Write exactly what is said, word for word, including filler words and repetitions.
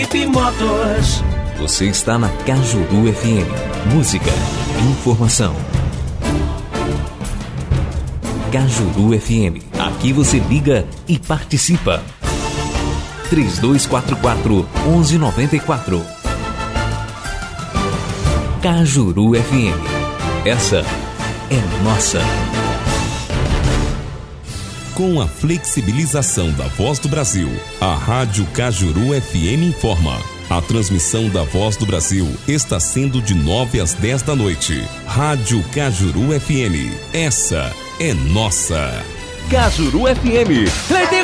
Motors. Você está na Cajuru F M. Música, informação. Cajuru F M. Aqui você liga e participa. três dois quatro quatro, um um nove quatro. Cajuru F M. Essa é nossa. Com a flexibilização da Voz do Brasil, a Rádio Cajuru F M informa. A transmissão da Voz do Brasil está sendo de nove às dez da noite. Rádio Cajuru F M. Essa é nossa. Cajuru F M.